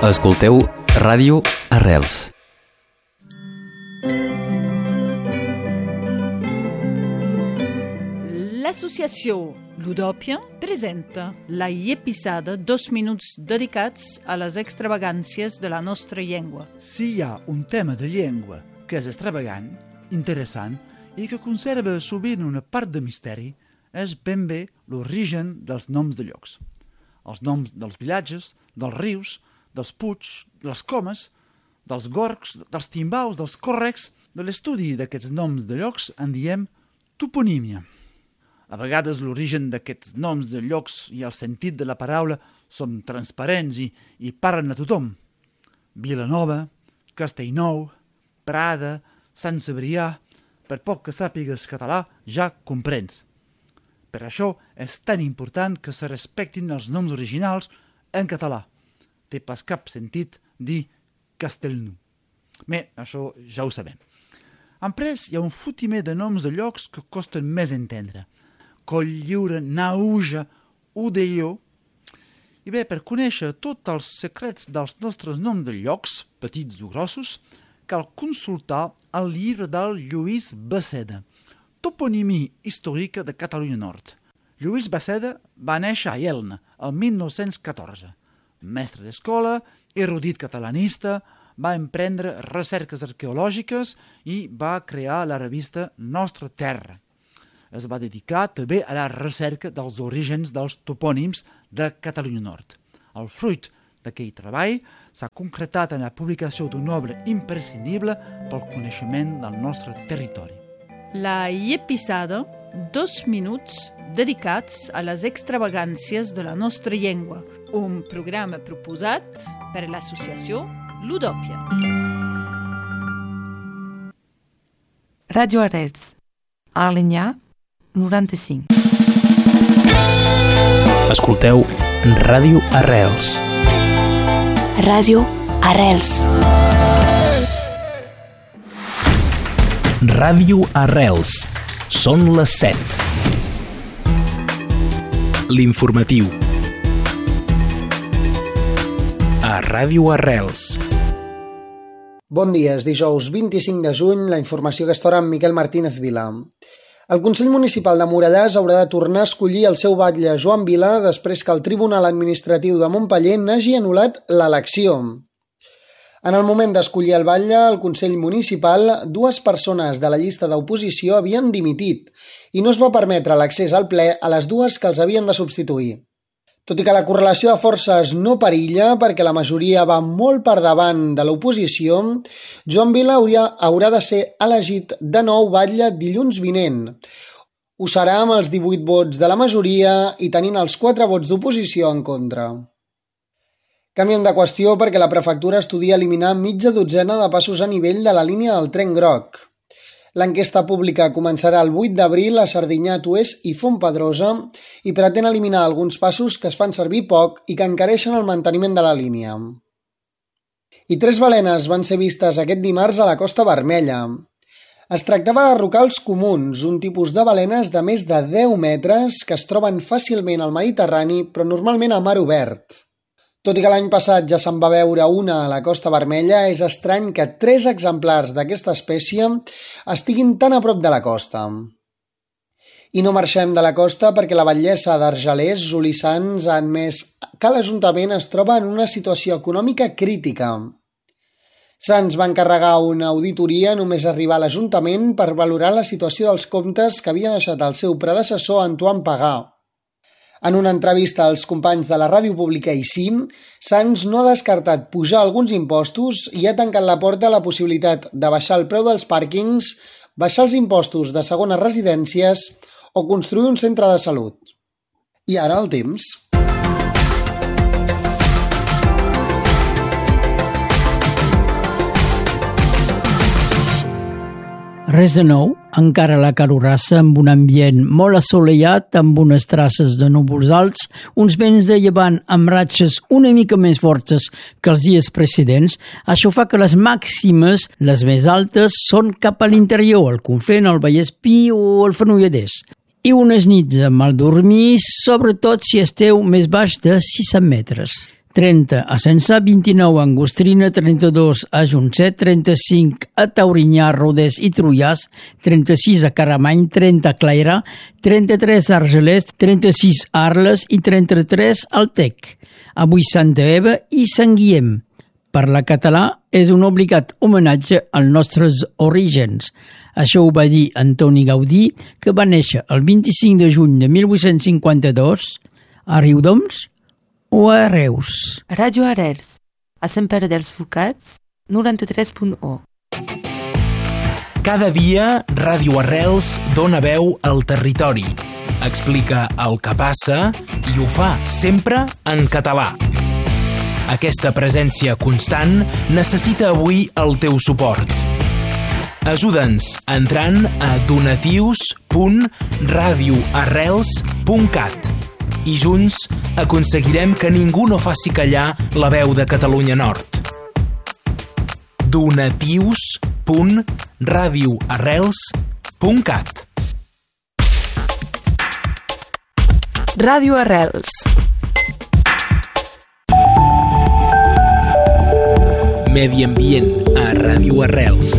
Escolteu Ràdio Arrels. L'associació Ludòpia presenta la episode 2 minuts dedicats a les extravagàncies de la nostra llengua. Si hi ha un tema de llengua que és extravagant, interessant i que conserva sovint una part de misteri, és ben bé l'origen dels noms de llocs. Els noms dels vilatges, dels rius, dels puigs, de les comes, dels gorgs, dels timbaus, dels còrrecs. De l'estudi d'aquests noms de llocs en diem toponímia. A vegades l'origen d'aquests noms de llocs i el sentit de la paraula són transparents i parlen a tothom. Vilanova, Castellnou, Prada, Sant Cebrià, per poc que sàpigues català ja comprens. Per això és tan important que se respectin els noms originals en català. Té pas cap sentit dir Castellnou. Bé, això ja ho sabem. Emprès, hi ha un fotimer de noms de llocs que costen més entendre. Coll Lliure, Nauja, Udelló. I bé, per conèixer tots els secrets dels nostres noms de llocs, petits o grossos, cal consultar el llibre del Lluís Basseda, Toponimia històrica de Catalunya Nord. Lluís Basseda va néixer a Elna, el 1914. Mestre d'escola, erudit catalanista, va emprendre recerques arqueològiques i va crear la revista Nostra Terra. Es va dedicar també a la recerca dels orígens dels topònims de Catalunya Nord. El fruit d'aquell treball s'ha concretat en la publicació d'una obra imprescindible pel coneixement del nostre territori. La episode 2 minuts dedicats a les extravagàncies de la nostra llengua, un programa proposat per l'associació Ludòpia. Ràdio Arrels, a Alenyà, 95. Escolteu Ràdio Arrels. Ràdio Arrels. Ràdio Arrels. Són les 7. L'informatiu. A Ràdio Arrels. Bon dia, és dijous 25 de juny, la informació a aquesta hora amb Miquel Martínez Vila. El Consell Municipal de Morellàs haurà de tornar a escollir el seu batlle Joan Vila després que el Tribunal Administratiu de Montpeller n'hagi anul·lat l'elecció. En el moment d'escollir el batlle, al Consell Municipal, 2 persones de la llista d'oposició havien dimitit i no es va permetre l'accés al ple a les 2 que els havien de substituir. Tot i que la correlació de forces no perilla perquè la majoria va molt per davant de l'oposició, Joan Vila haurà de ser elegit de nou batlle dilluns vinent. Ho serà amb els 18 vots de la majoria i tenint els 4 vots d'oposició en contra. Canviem de qüestió perquè la prefectura estudia eliminar mitja dotzena de passos a nivell de la línia del tren groc. L'enquesta pública començarà el 8 d'abril a Sardinyà, Tuès i Fontpedrosa i pretén eliminar alguns passos que es fan servir poc i que encareixen el manteniment de la línia. I 3 balenes van ser vistes aquest dimarts a la Costa Vermella. Es tractava de rocals comuns, un tipus de balenes de més de 10 metres que es troben fàcilment al Mediterrani però normalment a mar obert. Tot i que l'any passat ja se'n va veure una a la Costa Vermella, és estrany que 3 exemplars d'aquesta espècie estiguin tan a prop de la costa. I no marxem de la costa perquè la batllessa d'Argelers, Juli Sans, ha admès que l'Ajuntament es troba en una situació econòmica crítica. Sans va encarregar una auditoria només arribar a l'Ajuntament per valorar la situació dels comptes que havia deixat el seu predecessor Antoine Pagà. En una entrevista als companys de la ràdio pública ICIM, Sans no ha descartat pujar alguns impostos i ha tancat la porta a la possibilitat de baixar el preu dels pàrquings, baixar els impostos de segones residències o construir un centre de salut. I ara el temps. Res de nou, encara la Carorassa amb un ambient molt assolellat, amb unes traces de núvols alts, uns vents de llevant amb ratxes una mica més fortes que els dies precedents. Això fa que les màximes, les més altes, són cap a l'interior, al Conflent, al Vallespí o al Fenolledès. I unes nits a mal dormir, sobretot si esteu més baix de 600 metres. 30 a Censà, 29 a Angostrina, 32 a Joncet, 35 a Taurinyà, Rodés i Trullàs, 36 a Caramany, 30 a Clairà, 33 a Argelès, 36 a Arles i 33 al Tec. Avui Santa Eva i Sant Guillem. Parlar català és un obligat homenatge als nostres orígens. Això ho va dir Antoni Gaudí, que va néixer el 25 de juny de 1852 a Riudoms o a Reus. Ràdio Arrels, a Sant Pere dels Fucats, 93.1. Cada dia, Ràdio Arrels dona veu al territori. Explica el que passa i ho fa sempre en català. Aquesta presència constant necessita avui el teu suport. Ajuda'ns entrant a donatius.radioarrels.cat i junts aconseguirem que ningú no faci callar la veu de Catalunya Nord. donatius.radioarrels.cat. Ràdio Arrels. Medi ambient a Ràdio Arrels.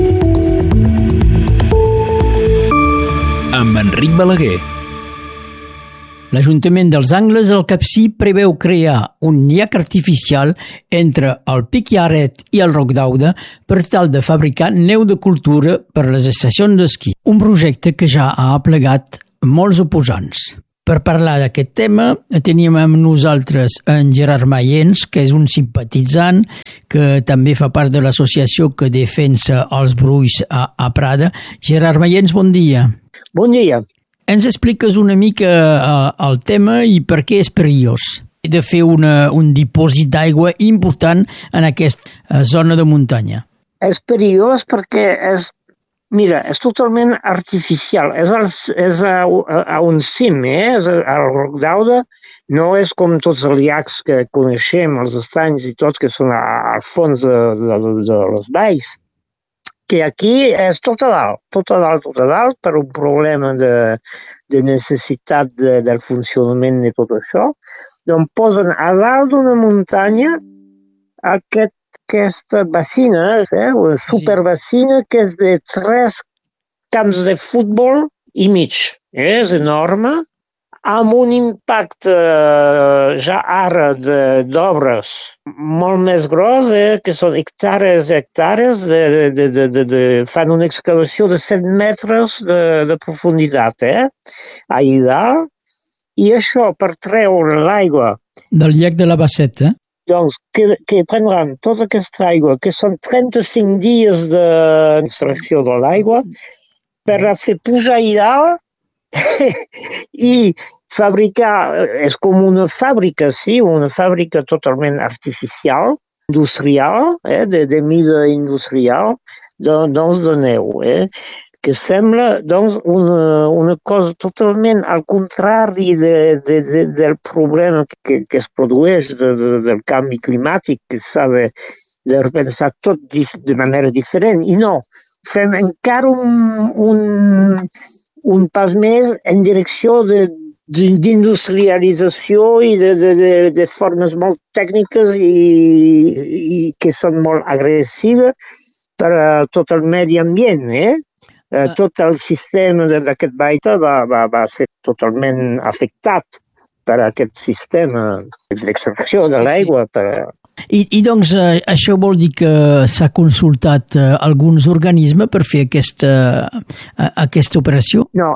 Amb Enric Balaguer. L'Ajuntament dels Angles, al Capcir, preveu crear un llac artificial entre el Pic Llaret i el Roc d'Auda per tal de fabricar neu de cultura per a les estacions d'esquí. Un projecte que ja ha aplegat molts oposants. Per parlar d'aquest tema, teníem amb nosaltres en Gerard Mayens, que és un simpatitzant, que també fa part de l'associació que defensa els brulls a Prada. Gerard Mayens, bon dia. Bon dia. Ens expliques una mica el tema i per què és perillós de fer un dipòsit d'aigua important en aquesta zona de muntanya? És perillós perquè és totalment artificial. És a un cim, és al Roc d'Auda. No és com tots els llacs que coneixem, els estanys i tots, que són al fons de les valls. Que aquí és tot a dalt, per un problema de necessitat del funcionament de tot això. Doncs posen a dalt d'una muntanya aquesta bacina, una superbacina que és de 3 camps de futbol i mig. És enorme, amb un impacte ja ara d'obres molt més gros, que són hectàrees, fan una excavació de 7 metres de profunditat, allà dalt, i això per treure l'aigua del llac de la Basseta. Doncs que prendran tota aquesta aigua, que són 35 dies d'extracció de l'aigua, per a fer pujar allà dalt i fabricar, és com una fàbrica, sí, una fàbrica totalment artificial, industrial, de mida industrial, doncs de neu, que sembla doncs una cosa totalment al contrari del problema que es produeix del canvi climàtic, que s'ha de repensar tot de manera diferent, i no, fem encara un pas més en direcció d'industrialització i de formes molt tècniques i que són molt agressives per a tot el medi ambient. Tot el sistema d'aquest baita va ser totalment afectat per aquest sistema d'extracció de l'aigua. I doncs això vol dir que s'ha consultat alguns organismes per fer aquesta operació? No,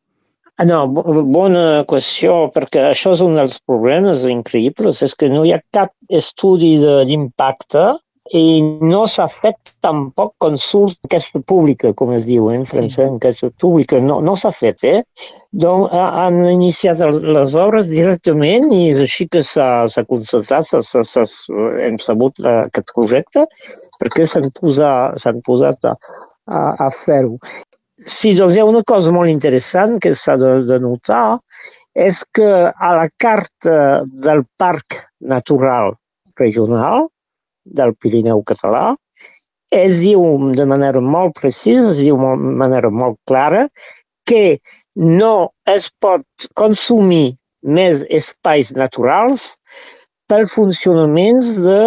bona qüestió, perquè això és un dels problemes increïbles, és que no hi ha cap estudi d'impacte i no s'ha fet tampoc consulta pública, com es diu en francès, enquesta pública, no s'ha fet, doncs han iniciat les obres directament i és així que s'ha consultat, hem sabut aquest projecte, perquè s'han posat a fer-ho. Sí, doncs hi ha una cosa molt interessant que s'ha de notar, és que a la carta del Parc Natural Regional del Pirineu català es diu de manera molt precisa, es diu de manera molt clara, que no es pot consumir més espais naturals pel funcionament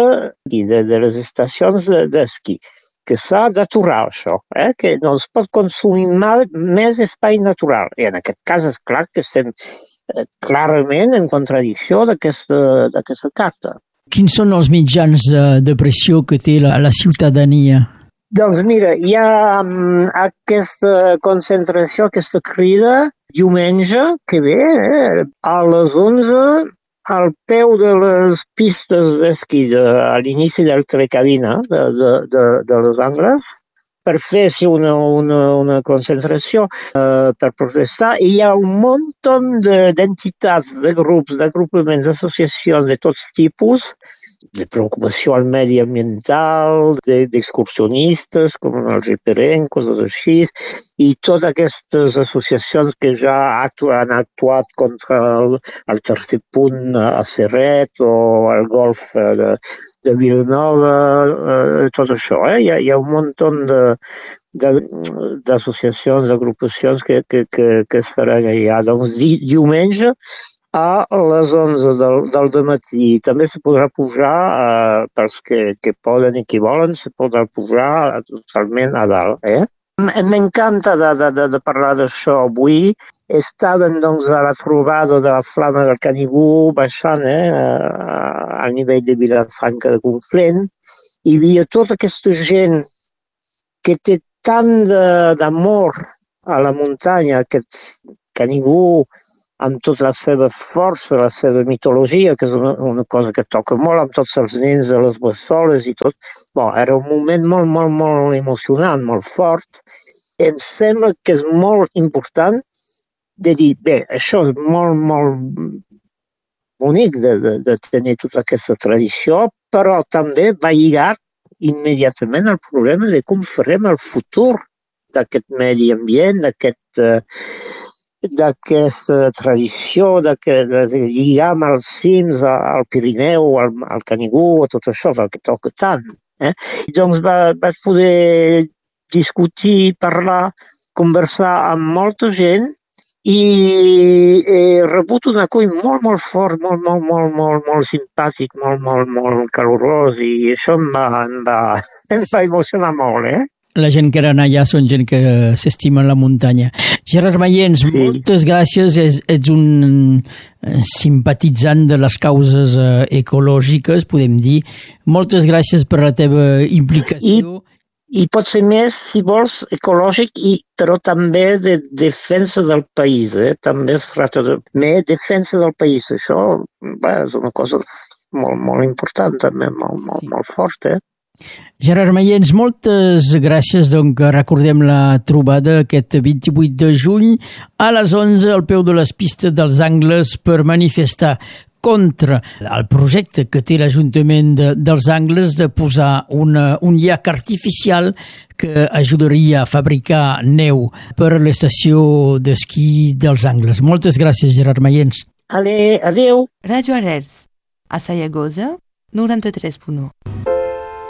de les estacions d'esquí, que s'ha d'aturar això, que no es pot consumir més espai natural. I en aquest cas és clar que estem clarament en contradicció d'aquesta carta. Quins són els mitjans de pressió que té la ciutadania? Doncs mira, hi ha aquesta concentració, aquesta crida, diumenge que ve, a les 11, al peu de les pistes d'esquí a l'inici del telecabina de Los Angles, per fer una concentració, per protestar. I hi ha un munt d'entitats, de grups, d'agrupaments, d'associacions de tots tipus, de preocupació al medi ambiental, d'excursionistes, com els GPRN, coses així, i totes aquestes associacions que ja han actuat contra el tercer punt a Serret o el golf de Vilanova, tot això. Hi ha un munt d'associacions, d'agrupacions que es faran allà. Doncs diumenge a les 11 del dematí. També se podrà pujar, pels que poden i que volen, se podrà pujar totalment a dalt. M'encanta de parlar d'això avui. Estaven doncs a la trobada de la Flama del Canigó baixant al nivell de Vilafranca de Conflent. Hi havia tota aquesta gent que té tant d'amor a la muntanya, aquest Canigó, amb tota la seva força, la seva mitologia, que és una cosa que toca molt amb tots els nens de les bessoles i tot. Era un moment molt, molt, molt emocionant, molt fort. Em sembla que és molt important de dir, això és molt, molt bonic de tenir tota aquesta tradició, però també va lligat immediatament al problema de com farem el futur d'aquest medi ambient, d'aquesta tradició, de lligar amb els cims, al Pirineu, al Canigó, a tot això, que toca tant. I doncs vaig poder discutir, parlar, conversar amb molta gent i he rebut un acoll molt, molt fort, molt simpàtic, molt calorós, i això em va emocionar molt, La gent que era allà són gent que s'estima la muntanya. Gerard Mayens, sí. Moltes gràcies. Ets un simpatitzant de les causes ecològiques, podem dir. Moltes gràcies per la teva implicació. I pot ser més, si vols, ecològic, però també de defensa del país. També es tracta de defensa del país. Això és una cosa molt, molt important, també, molt forta. Gerard Mayens, moltes gràcies. Donc, recordem la trobada aquest 28 de juny a les 11 al peu de les pistes dels Angles per manifestar contra el projecte que té l'Ajuntament dels Angles de posar un llac artificial que ajudaria a fabricar neu per a l'estació d'esquí dels Angles. Moltes gràcies, Gerard Mayens. Adéu. Radio Arrels, a Sallagosa, 93.1.